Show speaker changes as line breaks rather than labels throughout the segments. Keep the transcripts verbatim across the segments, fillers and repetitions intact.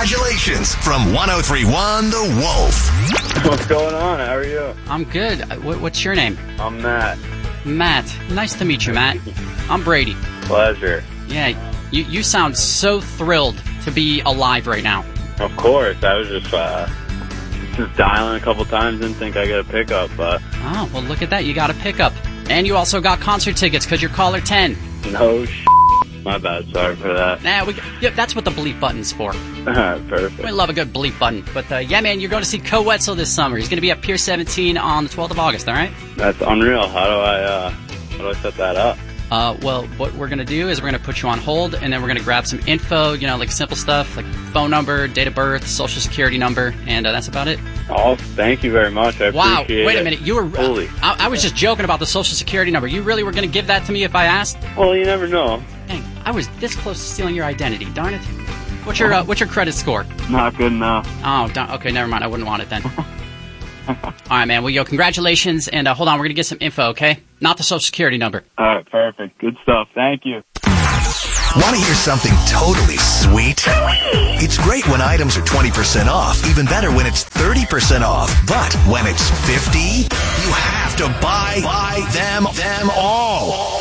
congratulations from one oh three point one The Wolf.
What's going on? How are you?
I'm good. What, what's your name?
I'm Matt.
Matt. Nice to meet you, Matt. I'm Brady.
Pleasure.
Yeah, you, you sound so thrilled to be alive right now.
Of course. I was just, uh, just dialing a couple times, didn't think I got a pickup, but...
Oh, well, look at that. You got a pickup. And you also got concert tickets because you're caller ten.
No sh**. My bad. Sorry for that.
Nah, we, yeah, that's what the bleep button's for.
Perfect.
We love a good bleep button. But, uh, yeah, man, you're going to see Co Wetzel this summer. He's going to be at Pier seventeen on the twelfth of August, all right?
That's unreal. How do I, uh, how do I set that up?
Uh, well, what we're going to do is we're going to put you on hold, and then we're going to grab some info, you know, like simple stuff, like phone number, date of birth, social security number, and uh, that's about it.
Oh, thank you very much. I
wow,
appreciate it.
Wait a minute. You were,
Holy.
I, I was just joking about the social security number. You really were going to give that to me if I asked?
Well, you never know.
Dang, I was this close to stealing your identity. Darn it. What's your, uh, what's your credit score?
Not good enough.
Oh, darn, okay, never mind. I wouldn't want it then. All right, man. Well, yo, congratulations. And uh, hold on, we're going to get some info, okay? Not the social security number.
All right, perfect. Good stuff. Thank you.
Want to hear something totally sweet? It's great when items are twenty percent off. Even better when it's thirty percent off. But when it's fifty, you have to buy, buy them, them all.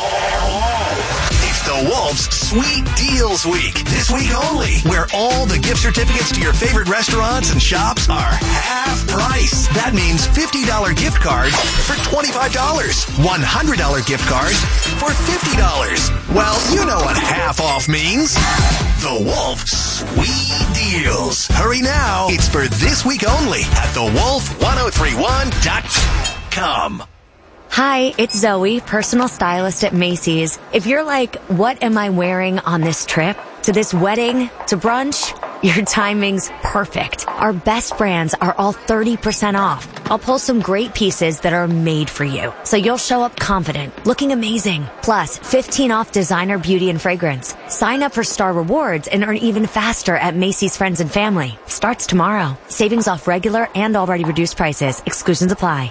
The Wolf's Sweet Deals Week. This week only, where all the gift certificates to your favorite restaurants and shops are half price. That means fifty dollars gift cards for twenty-five dollars. one hundred dollars gift cards for fifty dollars. Well, you know what half off means. The Wolf Sweet Deals. Hurry now. It's for this week only at the wolf one oh three one dot com.
Hi, it's Zoe, personal stylist at Macy's. If you're like, what am I wearing on this trip? To this wedding? To brunch? Your timing's perfect. Our best brands are all thirty percent off. I'll pull some great pieces that are made for you, so you'll show up confident, looking amazing. Plus, fifteen off designer beauty and fragrance. Sign up for Star Rewards and earn even faster at Macy's Friends and Family. Starts tomorrow. Savings off regular and already reduced prices. Exclusions apply.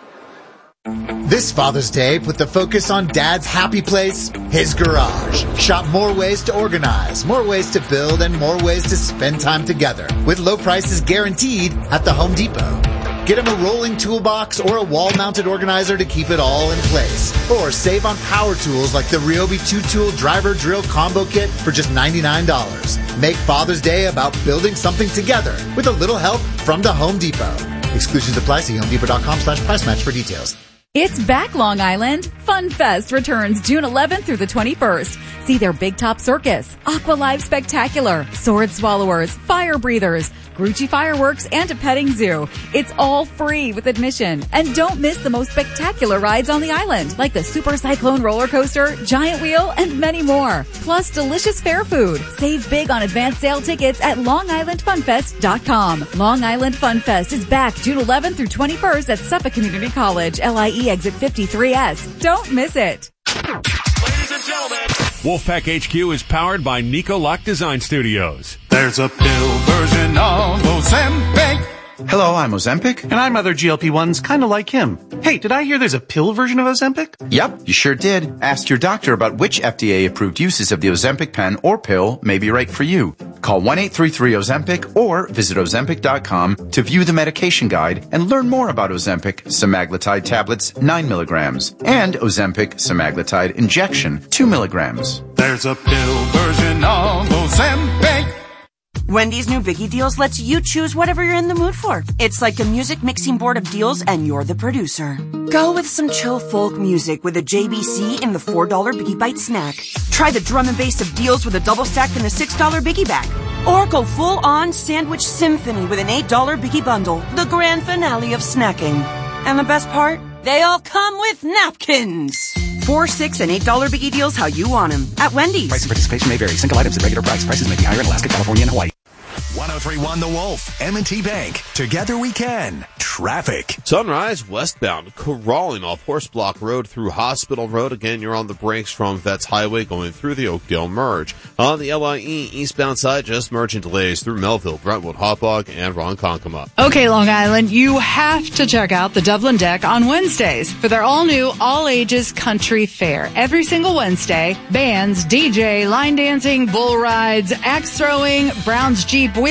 This Father's Day, put the focus on Dad's happy place, his garage. Shop more ways to organize, more ways to build, and more ways to spend time together. With low prices guaranteed at the Home Depot. Get him a rolling toolbox or a wall-mounted organizer to keep it all in place. Or save on power tools like the Ryobi two-tool driver drill combo kit for just ninety-nine dollars. Make Father's Day about building something together with a little help from the Home Depot. Exclusions apply. See homedepot.com slash price match for details.
It's back, Long Island. Fun Fest returns June eleventh through the twenty-first. See their Big Top Circus, Aqua Live Spectacular, Sword Swallowers, Fire Breathers, Grucci Fireworks, and a petting zoo. It's all free with admission. And don't miss the most spectacular rides on the island, like the Super Cyclone roller coaster, Giant Wheel, and many more. Plus delicious fair food. Save big on advance sale tickets at long island fun fest dot com. Long Island Fun Fest is back June eleventh through twenty-first at Suffolk Community College, L I E exit fifty-three S. Don't miss it.
Ladies and gentlemen, Wolfpack H Q is powered by Nico Lock Design Studios.
There's a pill version of Ozempic. Hello, I'm Ozempic, and I'm other G L P ones kind of like him. Hey, did I hear there's a pill version of Ozempic?
Yep, you sure did. Ask your doctor about which F D A-approved uses of the Ozempic pen or pill may be right for you. Call one eight three three Ozempic or visit ozempic dot com to view the medication guide and learn more about Ozempic semaglutide tablets nine milligrams and Ozempic semaglutide injection two milligrams.
There's a pill version of Ozempic.
Wendy's new Biggie Deals lets you choose whatever you're in the mood for. It's like a music mixing board of deals and you're the producer. Go with some chill folk music with a J B C in the four dollar Biggie Bite snack. Try the drum and bass of deals with a double stack in the six dollar Biggie Bag. Or go full on sandwich symphony with an eight dollar Biggie Bundle, the grand finale of snacking. And the best part? They all come with napkins. Four, six, and eight dollar Biggie Deals how you want them at Wendy's.
Price and participation may vary. Single items at regular price. Prices may be higher in Alaska, California, and Hawaii.
one oh three point one The Wolf, M and T Bank. Together we can. Traffic.
Sunrise westbound, crawling off Horse Block Road through Hospital Road. Again, you're on the brakes from Vets Highway going through the Oakdale Merge. On the L I E eastbound side, just merging delays through Melville, Brentwood, Hauppauge, and Ronkonkoma.
Okay, Long Island, you have to check out the Dublin Deck on Wednesdays for their all-new, all-ages country fair. Every single Wednesday, bands, D J, line dancing, bull rides, axe throwing, Brown's Jeep wheel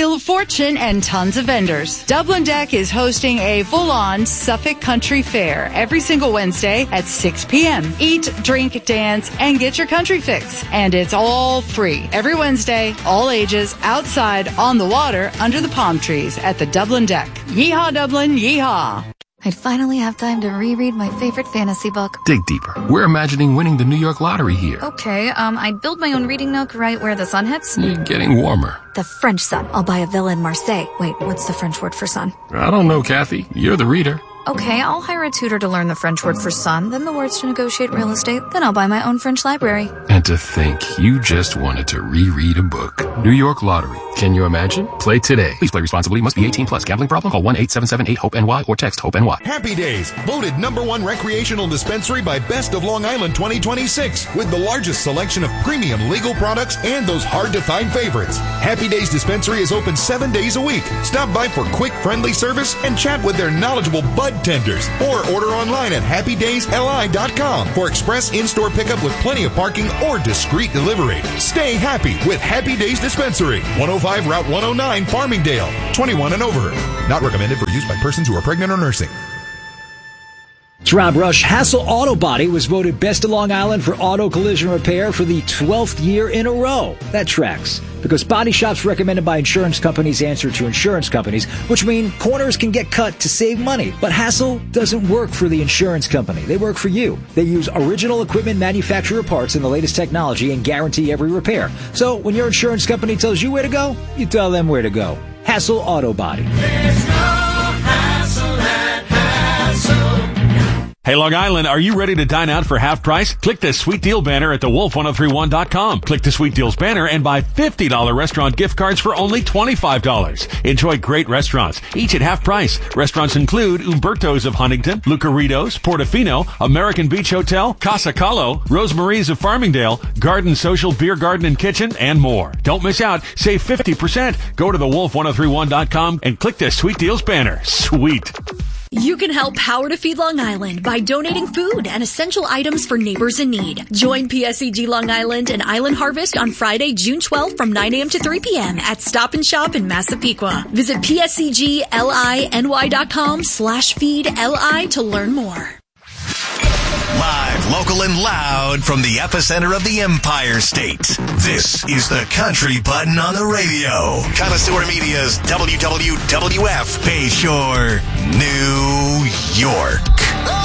Wheel of Fortune, and tons of vendors. Dublin Deck is hosting a full-on Suffolk Country Fair every single Wednesday at six p.m. Eat, drink, dance, and get your country fix. And it's all free. Every Wednesday, all ages, outside, on the water, under the palm trees at the Dublin Deck. Yeehaw, Dublin, yeehaw.
I'd finally have time to reread my favorite fantasy book.
Dig deeper. We're imagining winning the New York lottery here.
Okay, um, I'd build my own reading nook right where the sun hits.
You're getting warmer.
The French sun. I'll buy a villa in Marseille. Wait, what's the French word for sun?
I don't know, Kathy. You're the reader.
Okay, I'll hire a tutor to learn the French word for sun, then the words to negotiate real estate, then I'll buy my own French library.
And to think you just wanted to reread a book. New York Lottery. Can you imagine? Play today. Please play responsibly. Must be eighteen plus. Gambling problem? Call one eight seven seven eight hope N Y or text HOPE-NY.
Happy Days, voted number one recreational dispensary by Best of Long Island twenty twenty-six, with the largest selection of premium legal products and those hard-to-find favorites. Happy Days Dispensary is open seven days a week. Stop by for quick, friendly service and chat with their knowledgeable bud tenders, or order online at happy days L I dot com for express in-store pickup with plenty of parking or discreet delivery. Stay happy with Happy Days Dispensary, one oh five Route one oh nine, Farmingdale, twenty-one and over. Not recommended for use by persons who are pregnant or nursing.
It's Rob Rush. Hassel Auto Body was voted Best of Long Island for auto collision repair for the twelfth year in a row. That tracks, because body shops recommended by insurance companies answer to insurance companies, which mean corners can get cut to save money. But Hassel doesn't work for the insurance company. They work for you. They use original equipment manufacturer parts and the latest technology and guarantee every repair. So when your insurance company tells you where to go, you tell them where to go. Hassel Auto Body.
There's no hassle at Hassel.
Hey, Long Island, are you ready to dine out for half price? Click the Sweet Deal banner at the wolf ten thirty-one dot com. Click the Sweet Deals banner and buy fifty dollars restaurant gift cards for only twenty-five dollars. Enjoy great restaurants, each at half price. Restaurants include Umberto's of Huntington, Lucaritos, Portofino, American Beach Hotel, Casa Calo, Rosemary's of Farmingdale, Garden Social Beer Garden and Kitchen, and more. Don't miss out. Save fifty percent. Go to the wolf ten thirty-one dot com and click the Sweet Deals banner. Sweet.
You can help Power to Feed Long Island by donating food and essential items for neighbors in need. Join P S E G Long Island and Island Harvest on Friday, June twelfth from nine a.m. to three p.m. at Stop and Shop in Massapequa. Visit pscgliny.com slash feed li to learn more.
Live, local, and loud from the epicenter of the Empire State. This is the Country Button on the radio. Connoisseur Media's W W W F Bayshore, New York.